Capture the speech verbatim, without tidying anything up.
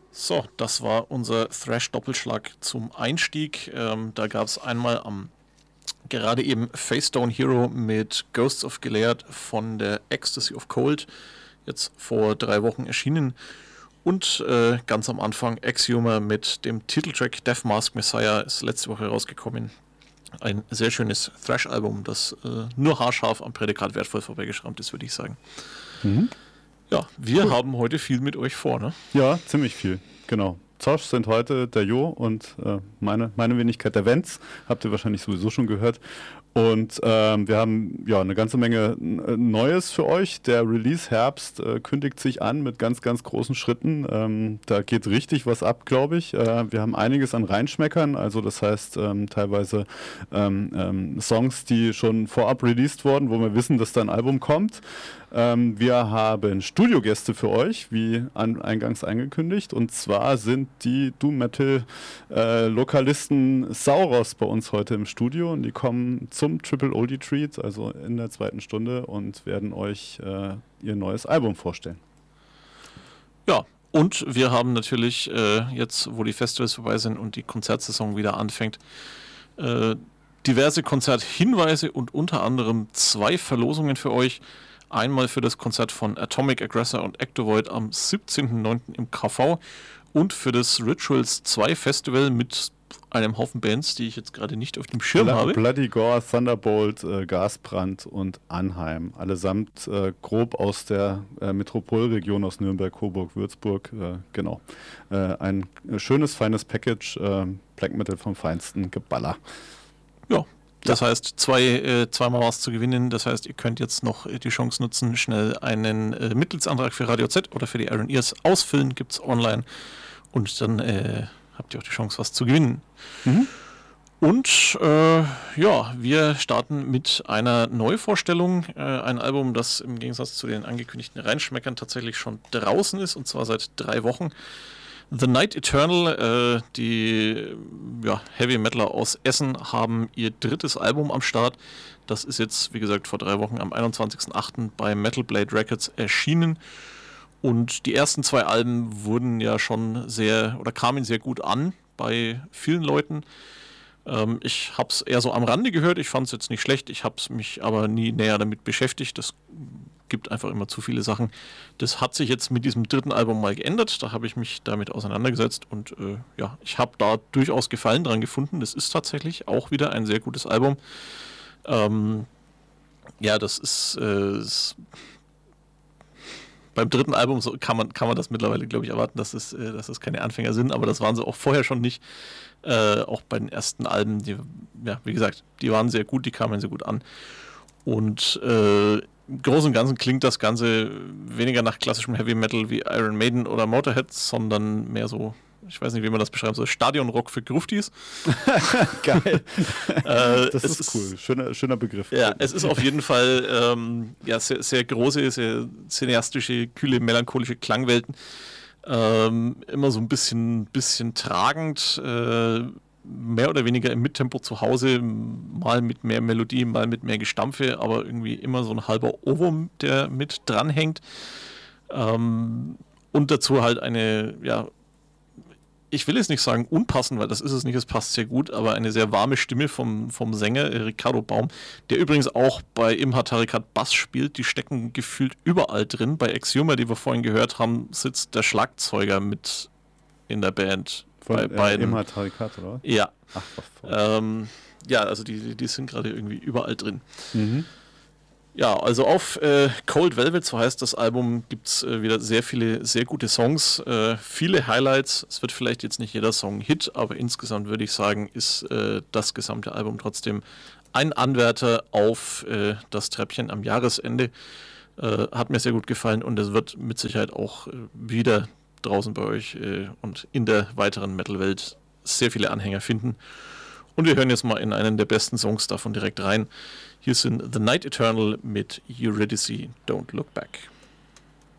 So, das war unser Thrash-Doppelschlag zum Einstieg. Ähm, da gab es einmal am gerade eben Facestone Hero mit Ghosts of Gilead von der Ecstasy of Cold, jetzt vor drei Wochen erschienen. Und äh, ganz am Anfang Exhumer mit dem Titeltrack Death Mask Messiah ist letzte Woche rausgekommen. Ein sehr schönes Thrash-Album, das äh, nur haarscharf am Prädikat wertvoll vorbeigeschrammt ist, würde ich sagen. Mhm. Ja, wir cool. haben heute viel mit euch vor, ne? Ja, ziemlich viel, genau. Zosch sind heute der Jo und äh, meine, meine Wenigkeit der Wenz, habt ihr wahrscheinlich sowieso schon gehört. Und ähm, wir haben ja eine ganze Menge Neues für euch. Der Release-Herbst äh, kündigt sich an mit ganz, ganz großen Schritten. Ähm, da geht richtig was ab, glaube ich. Äh, wir haben einiges an Reinschmeckern, also das heißt ähm, teilweise ähm, ähm, Songs, die schon vorab released wurden, wo wir wissen, dass da ein Album kommt. Ähm, wir haben Studiogäste für euch, wie an, eingangs angekündigt. Und zwar sind die Doom Metal äh, Lokalisten Sauros bei uns heute im Studio. Und die kommen zum Triple Oldie Treat, also in der zweiten Stunde, und werden euch äh, ihr neues Album vorstellen. Ja, und wir haben natürlich äh, jetzt, wo die Festivals vorbei sind und die Konzertsaison wieder anfängt, äh, diverse Konzerthinweise und unter anderem zwei Verlosungen für euch. Einmal für das Konzert von Atomic Aggressor und Ectovoid am siebzehnten neunten im K V und für das Rituals zwei Festival mit einem Haufen Bands, die ich jetzt gerade nicht auf dem Schirm Bla- habe. Bloody Gore, Thunderbolt, äh, Gasbrand und Anheim. Allesamt äh, grob aus der äh, Metropolregion aus Nürnberg, Coburg, Würzburg. Äh, genau. Äh, ein schönes, feines Package. Äh, Black Metal vom feinsten Geballer. Ja. Das ja. heißt, zwei, äh, zweimal was zu gewinnen. Das heißt, ihr könnt jetzt noch die Chance nutzen, schnell einen äh, Mitgliedsantrag für Radio Z oder für die Iron Ears ausfüllen. Gibt es online. Und dann äh, habt ihr auch die Chance, was zu gewinnen. Mhm. Und äh, ja, wir starten mit einer Neuvorstellung. Äh, ein Album, das im Gegensatz zu den angekündigten Reinschmeckern tatsächlich schon draußen ist. Und zwar seit drei Wochen. The Night Eternal, äh, die ja, Heavy Metaler aus Essen, haben ihr drittes Album am Start. Das ist jetzt, wie gesagt, vor drei Wochen am einundzwanzigsten achten bei Metal Blade Records erschienen. Und die ersten zwei Alben wurden ja schon sehr, oder kamen sehr gut an bei vielen Leuten. Ähm, ich habe es eher so am Rande gehört, ich fand es jetzt nicht schlecht, ich habe mich aber nie näher damit beschäftigt. Das gibt einfach immer zu viele Sachen. Das hat sich jetzt mit diesem dritten Album mal geändert. Da habe ich mich damit auseinandergesetzt und äh, ja, ich habe da durchaus Gefallen dran gefunden. Das ist tatsächlich auch wieder ein sehr gutes Album. Ähm, ja, das ist, äh, ist beim dritten Album so kann man, kann man das mittlerweile, glaube ich, erwarten, dass es, äh, dass es keine Anfänger sind, aber das waren sie auch vorher schon nicht. Äh, auch bei den ersten Alben, die, ja, wie gesagt, die waren sehr gut, die kamen sehr gut an. Und äh, im Großen und Ganzen klingt das Ganze weniger nach klassischem Heavy Metal wie Iron Maiden oder Motorhead, sondern mehr so, ich weiß nicht, wie man das beschreiben soll, Stadionrock für Gruftis. Geil. äh, das ist, ist cool, schöner, schöner Begriff. Ja, es ist auf jeden Fall ähm, ja, sehr, sehr große, sehr cineastische, kühle, melancholische Klangwelten. Ähm, immer so ein bisschen, bisschen tragend, äh, mehr oder weniger im Mittempo zu Hause, mal mit mehr Melodie, mal mit mehr Gestampfe, aber irgendwie immer so ein halber Ohrwurm, der mit dranhängt. Ähm, und dazu halt eine, ja, ich will jetzt nicht sagen unpassend, weil das ist es nicht, es passt sehr gut, aber eine sehr warme Stimme vom, vom Sänger Ricardo Baum, der übrigens auch bei Imha Tarikat Bass spielt. Die stecken gefühlt überall drin. Bei Exhumer, die wir vorhin gehört haben, sitzt der Schlagzeuger mit in der Band. Von bei äh, beiden. Imha Tarikat, oder? Ja. Ach, was ähm, ja, also die, die sind gerade irgendwie überall drin. Mhm. Ja, also auf äh, Cold Velvet, so heißt das Album, gibt es äh, wieder sehr viele, sehr gute Songs, äh, viele Highlights. Es wird vielleicht jetzt nicht jeder Song Hit, aber insgesamt würde ich sagen, ist äh, das gesamte Album trotzdem ein Anwärter auf äh, das Treppchen am Jahresende. Äh, hat mir sehr gut gefallen und es wird mit Sicherheit auch äh, wieder draußen bei euch äh, und in der weiteren Metal-Welt sehr viele Anhänger finden. Und wir hören jetzt mal in einen der besten Songs davon direkt rein. Hier sind The Night Eternal mit Eurydice, Don't Look Back.